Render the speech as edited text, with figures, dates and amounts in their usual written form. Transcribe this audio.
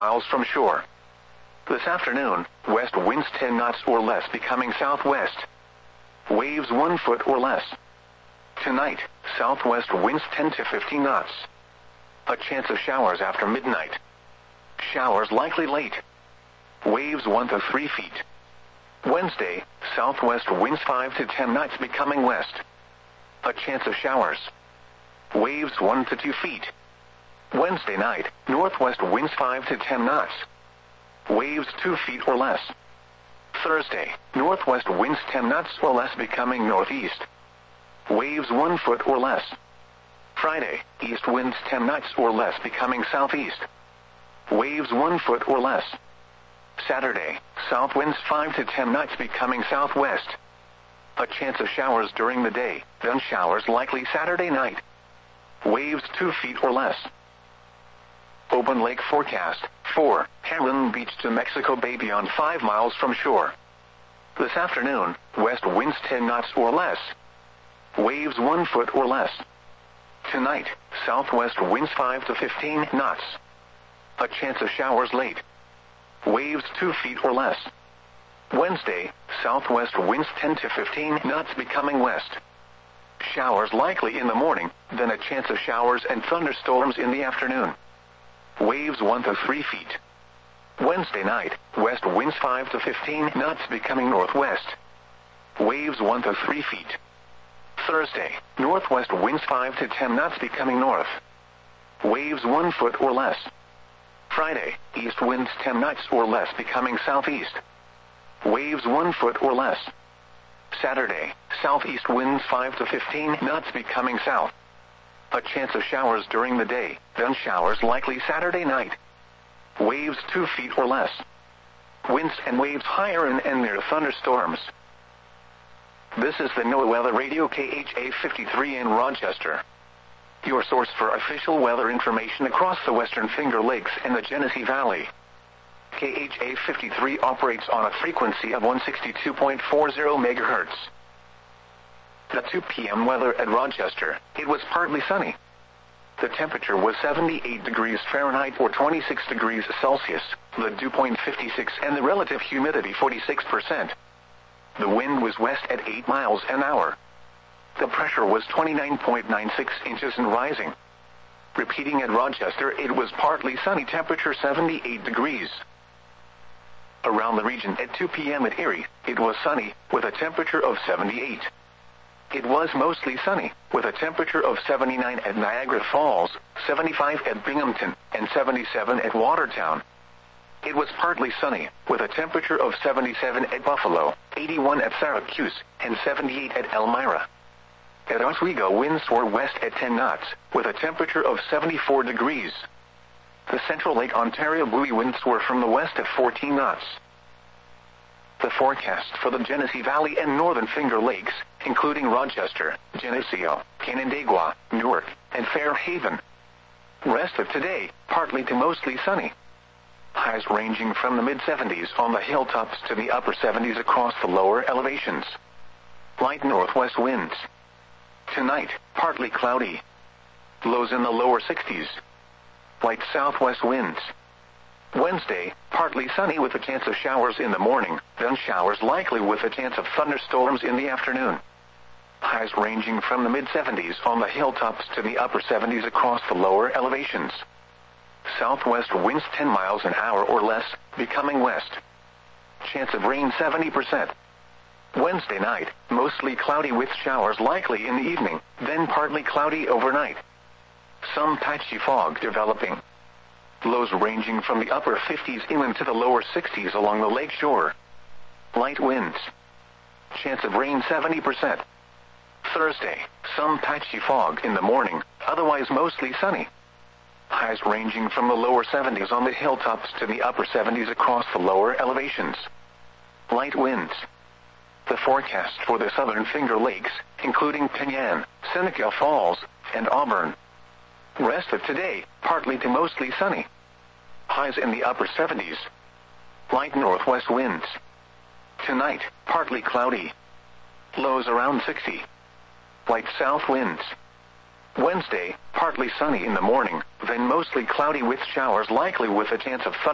miles from shore. This afternoon, west winds 10 knots or less becoming southwest. Waves 1 foot or less. Tonight, southwest winds 10 to 15 knots. A chance of showers after midnight. Showers likely late. Waves 1 to 3 feet. Wednesday, southwest winds 5 to 10 knots becoming west. A chance of showers. Waves 1 to 2 feet. Wednesday night, northwest winds 5 to 10 knots. Waves 2 feet or less. Thursday, northwest winds 10 knots or less becoming northeast. Waves 1 foot or less. Friday, east winds 10 knots or less becoming southeast. Waves 1 foot or less. Saturday, south winds 5 to 10 knots becoming southwest. A chance of showers during the day, then showers likely Saturday night. Waves 2 feet or less. Open lake forecast, 4, Heron Beach to Mexico Bay beyond 5 miles from shore. This afternoon, west winds 10 knots or less. Waves 1 foot or less. Tonight, southwest winds 5 to 15 knots. A chance of showers late. Waves 2 feet or less. Wednesday, southwest winds 10 to 15 knots becoming west. Showers likely in the morning, then a chance of showers and thunderstorms in the afternoon. Waves 1 to 3 feet. Wednesday night, west winds 5 to 15 knots becoming northwest. Waves 1 to 3 feet. Thursday, northwest winds 5 to 10 knots becoming north. Waves 1 foot or less. Friday, east winds 10 knots or less becoming southeast. Waves 1 foot or less. Saturday, southeast winds 5 to 15 knots becoming south. A chance of showers during the day, then showers likely Saturday night. Waves 2 feet or less. Winds and waves higher and near thunderstorms. This is the NOAA Weather Radio KHA 53 in Rochester. Your source for official weather information across the Western Finger Lakes and the Genesee Valley. KHA 53 operates on a frequency of 162.40 MHz. At 2 p.m. weather at Rochester, it was partly sunny. The temperature was 78 degrees Fahrenheit or 26 degrees Celsius, the dew point 56 and the relative humidity 46%. The wind was west at 8 miles an hour. The pressure was 29.96 inches and rising. Repeating at Rochester, it was partly sunny, temperature 78 degrees. Around the region at 2 p.m. at Erie, it was sunny, with a temperature of 78. It was mostly sunny, with a temperature of 79 at Niagara Falls, 75 at Binghamton, and 77 at Watertown. It was partly sunny, with a temperature of 77 at Buffalo, 81 at Syracuse, and 78 at Elmira. At Oswego, winds were west at 10 knots, with a temperature of 74 degrees. The Central Lake Ontario buoy winds were from the west at 14 knots. The forecast for the Genesee Valley and Northern Finger Lakes, including Rochester, Geneseo, Canandaigua, Newark, and Fairhaven. Rest of today, partly to mostly sunny. Highs ranging from the mid-70s on the hilltops to the upper 70s across the lower elevations. Light northwest winds. Tonight, partly cloudy. Lows in the lower 60s. Light southwest winds. Wednesday, partly sunny with a chance of showers in the morning, then showers likely with a chance of thunderstorms in the afternoon. Highs ranging from the mid-70s on the hilltops to the upper 70s across the lower elevations. Southwest winds 10 miles an hour or less, becoming west. Chance of rain 70%. Wednesday night, mostly cloudy with showers likely in the evening, then partly cloudy overnight. Some patchy fog developing. Lows ranging from the upper 50s inland to the lower 60s along the lake shore. Light winds. Chance of rain 70%. Thursday, some patchy fog in the morning, otherwise mostly sunny. Highs ranging from the lower 70s on the hilltops to the upper 70s across the lower elevations. Light winds. The forecast for the Southern Finger Lakes, including Penyan, Seneca Falls, and Auburn. Rest of today, partly to mostly sunny. Highs in the upper 70s. Light northwest winds. Tonight, partly cloudy. Lows around 60. Light south winds. Wednesday, partly sunny in the morning, then mostly cloudy with showers likely with a chance of thunder.